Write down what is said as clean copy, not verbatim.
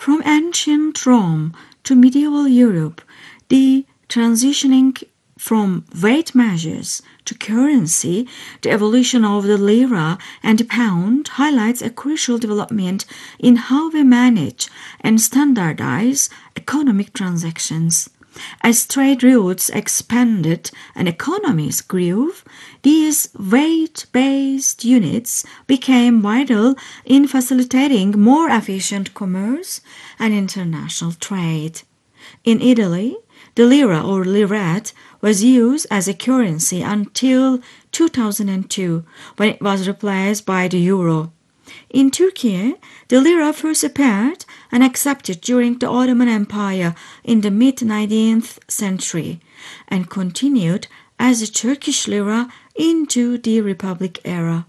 From ancient Rome to medieval Europe, the transitioning from weight measures to currency, the evolution of the lira and the pound highlights a crucial development in how we manage and standardize economic transactions. As trade routes expanded and economies grew, these weight-based units became vital in facilitating more efficient commerce and international trade. In Italy, the lira or lirette was used as a currency until 2002, when it was replaced by the euro. In Turkey, the lira first appeared and accepted during the Ottoman Empire in the mid-19th century and continued as the Turkish lira into the Republic era.